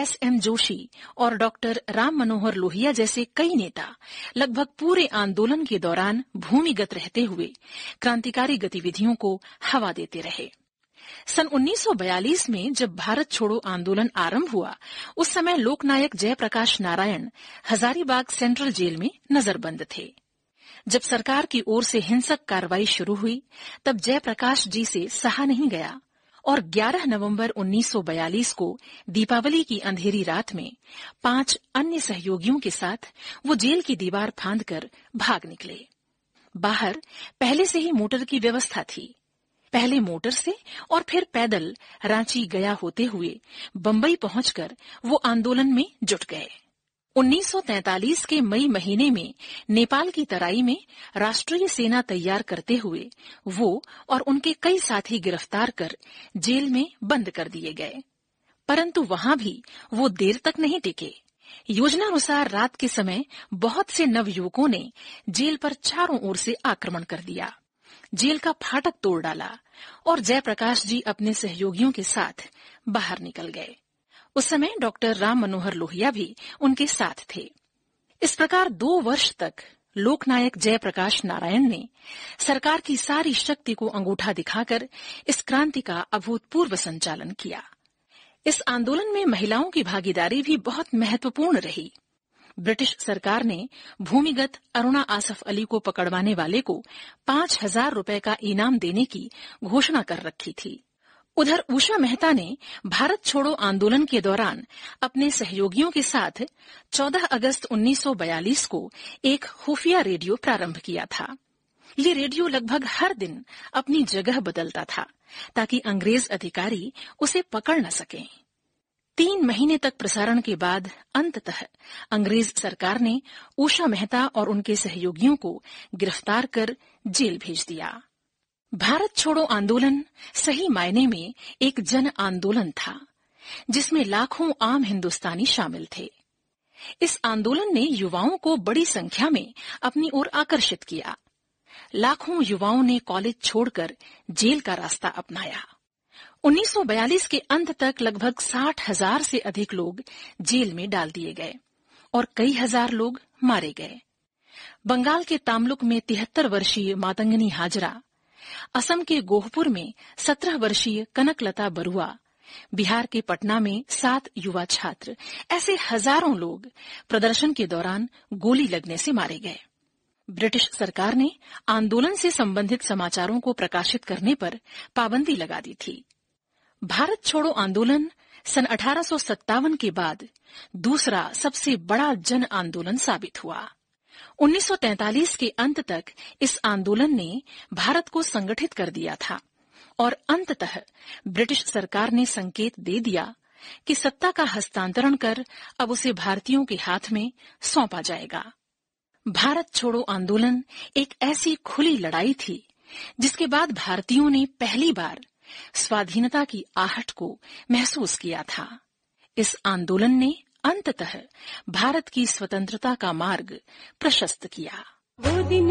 S.M. Joshi और doctor Ram Manohar Lohia जैसे कई नेता लगभग पूरे आंदोलन के दौरान भूमिगत रहते हुए क्रांतिकारी गतिविधियों को हवा देते रहे। सन 1942 में जब भारत छोड़ो आंदोलन आरंभ हुआ, उस समय लोकनायक जयप्रकाश नारायण हजारीबाग सेंट्रल जेल में नजरबंद थे। जब सरकार की ओर से हिंसक कार्रवाई शुरू हुई, तब जयप्रकाश जी से सहा नहीं गया और 11 नवंबर 1942 को दीपावली की अंधेरी रात में 5 अन्य सहयोगियों के साथ वो जेल की दीवार फांदकर भाग निकले। बाहर पहले से ही मोटर की व्यवस्था थी। पहले मोटर से और फिर पैदल रांची गया होते हुए बंबई पहुंचकर वो आंदोलन में जुट गए। 1943 के मई महीने में नेपाल की तराई में राष्ट्रीय सेना तैयार करते हुए वो और उनके कई साथी गिरफ्तार कर जेल में बंद कर दिए गए। परंतु वहां भी वो देर तक नहीं टिके। योजनानुसार रात के समय बहुत से नवयुवकों ने जेल पर चारों ओर से आक्रमण कर दिया, जेल का फाटक तोड़ डाला और जयप्रकाश जी अपने सहयोगियों के साथ बाहर निकल गए। उस समय डॉक्टर राम मनोहर लोहिया भी उनके साथ थे। इस प्रकार 2 वर्ष तक लोकनायक जयप्रकाश नारायण ने सरकार की सारी शक्ति को अंगूठा दिखाकर इस क्रांति का अभूतपूर्व संचालन किया। इस आंदोलन में महिलाओं की भागीदारी भी बहुत महत्वपूर्ण रही। ब्रिटिश सरकार ने भूमिगत अरुणा आसफ अली को पकड़वाने वाले को 5,000 रुपए का इनाम देने की घोषणा कर रखी थी। उधर उषा मेहता ने भारत छोड़ो आंदोलन के दौरान अपने सहयोगियों के साथ 14 अगस्त 1942 को एक खुफिया रेडियो प्रारंभ किया था। ये रेडियो लगभग हर दिन अपनी जगह बदलता था ताकि अंग्रेज अधिकारी उसे पकड़ न सकें। 3 महीने तक प्रसारण के बाद अंततः अंग्रेज सरकार ने उषा मेहता और उनके सहयोगियों को गिरफ्तार कर जेल भेज दिया। भारत छोड़ो आंदोलन सही मायने में एक जन आंदोलन था, जिसमें लाखों आम हिंदुस्तानी शामिल थे। इस आंदोलन ने युवाओं को बड़ी संख्या में अपनी ओर आकर्षित किया। लाखों युवाओं ने कॉलेज छोड़कर जेल का रास्ता अपनाया। 1942 के अंत तक लगभग 60,000 से अधिक लोग जेल में डाल दिए गए और कई हजार लोग मारे गए। बंगाल के तामलुक में 73 वर्षीय मातंगनी हाजरा, असम के गोहपुर में 17 वर्षीय कनकलता बरुआ, बिहार के पटना में 7 युवा छात्र, ऐसे हजारों लोग प्रदर्शन के दौरान गोली लगने से मारे गए। ब्रिटिश सरकार ने आंदोलन से संबंधित समाचारों को प्रकाशित करने पर पाबंदी लगा दी थी। भारत छोड़ो आंदोलन सन 1857 के बाद दूसरा सबसे बड़ा जन आंदोलन साबित हुआ। 1943 के अंत तक इस आंदोलन ने भारत को संगठित कर दिया था और अंततः ब्रिटिश सरकार ने संकेत दे दिया कि सत्ता का हस्तांतरण कर अब उसे भारतीयों के हाथ में सौंपा जाएगा। भारत छोड़ो आंदोलन एक ऐसी खुली लड़ाई थी जिसके बाद भारतीयों ने पहली बार स्वाधीनता की आहट को महसूस किया था। इस आंदोलन ने अंततः भारत की स्वतंत्रता का मार्ग प्रशस्त किया। वो दिन